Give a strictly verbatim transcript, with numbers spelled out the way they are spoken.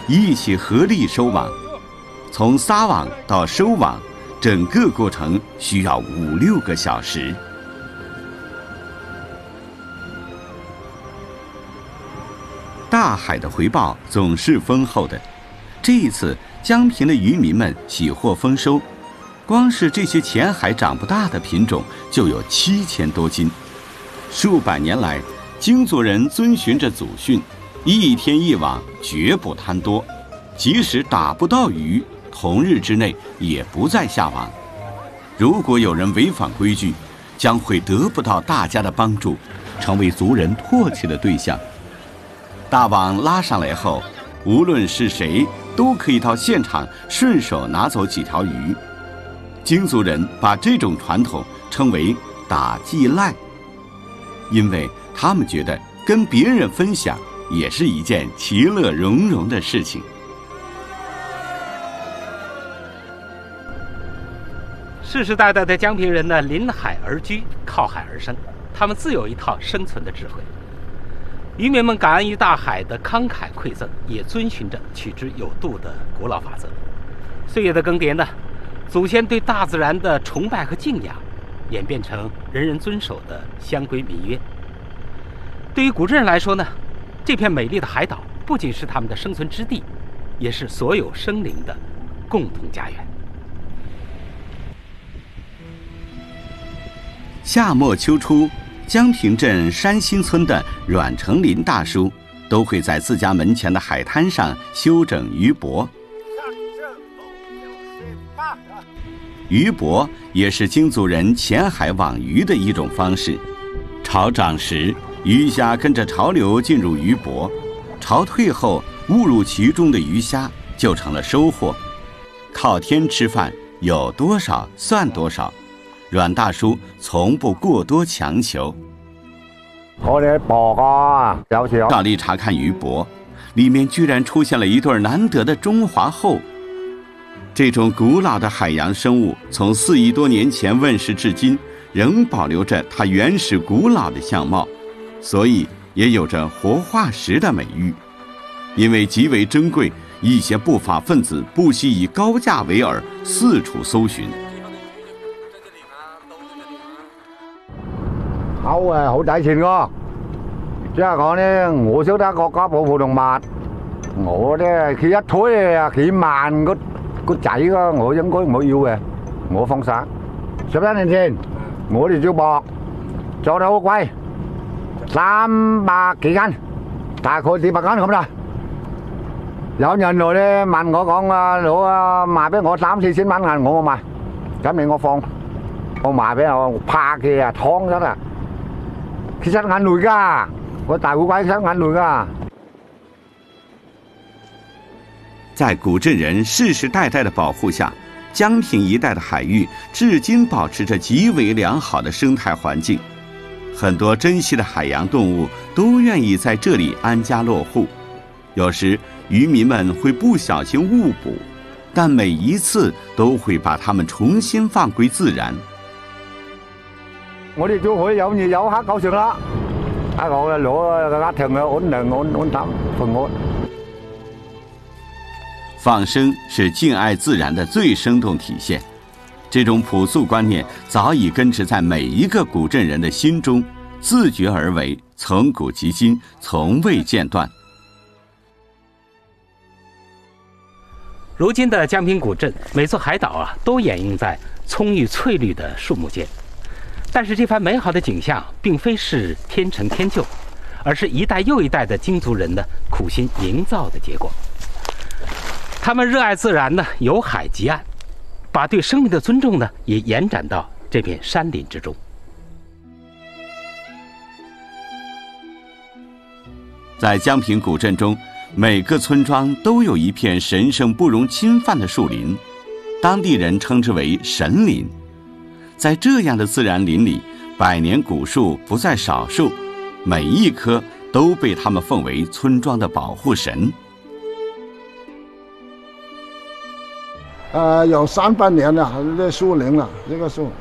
一起合力收网。从撒网到收网，整个过程需要五六个小时。大海的回报总是丰厚的，这一次江平的渔民们喜获丰收，光是这些浅海长不大的品种就有七千多斤。数百年来，京族人遵循着祖训，一天一网，绝不贪多，即使打不到鱼，同日之内也不再下网。如果有人违反规矩，将会得不到大家的帮助，成为族人唾弃的对象。大网拉上来后，无论是谁都可以到现场顺手拿走几条鱼。京族人把这种传统称为打记赖，因为他们觉得跟别人分享也是一件其乐融融的事情。 世世代代的江平人呢，临海而居，靠海而生，他们自有一套生存的智慧。渔民们感恩于大海的慷慨馈赠，也遵循着取之有度的古老法则。岁月的更迭呢，祖先对大自然的崇拜和敬仰，演变成人人遵守的乡规民约。对于古镇人来说呢，这片美丽的海岛不仅是他们的生存之地，也是所有生灵的共同家园。 夏末秋初，江平镇山新村的阮成林大叔都会在自家门前的海滩上修整鱼泊。鱼泊也是京族人潜海网鱼的一种方式。潮涨时，鱼虾跟着潮流进入鱼泊，潮退后，误入其中的鱼虾就成了收获。靠天吃饭，有多少算多少。阮大叔從不過多強求。 我哋博啊，有時照例查看魚泊，里面居然出現了一對難得的中華後。這種古老的海洋生物，從四億多年前問世至今，仍保留着它原始古老的相貌，所以也有着活化石的美譽。因為極為珍貴，一些不法分子不惜以高價為饵，四處搜尋。 口係好抵錢㗎，即係講咧，我識得國家保護動物，我咧佢一推啊幾萬個個仔㗎，我應該唔會要嘅，我放生。十一年前我哋做博做得好貴，三百幾斤，大概四百斤咁啦。有人來咧問我講啊，攞啊賣俾我三四千蚊銀，我冇賣，咁你我放，我賣俾我拍嘅啊，劏咗啦。其實眼淚㗎，我大烏龜其實眼淚㗎。 在古鎮人世世代代的保護下，江平一帶的海域至今保持着極為良好的生態環境。很多珍稀的海洋動物都願意在這裡安家落戶。有時漁民們會不小心誤捕，但每一次都會把它們重新放歸自然。 我哋就可以有熱有黑狗食啦，啊我攞個家庭嘅安寧安安淡平安。 放生是敬愛自然的最生動體現，這種樸素觀念早已根植在每一個古鎮人的心中，自覺而為，從古及今，從未間斷。 如今的江平古鎮，每座海島啊，都掩映在葱鬱翠綠的樹木間。但是這番美好的景象並非是天成天就，而是一代又一代的京族人的苦心營造的結果。他們熱愛自然呢，由海及岸，把對生命的尊重呢也延展到這片山林之中。 在江平古鎮中，每個村莊都有一片神聖不容侵犯的樹林，當地人稱之為神林。在這樣的自然林裡，百年古樹不在少數，每一棵都被他們奉為村莊的保護神。 呃，有三百年了，这树林了，这个树。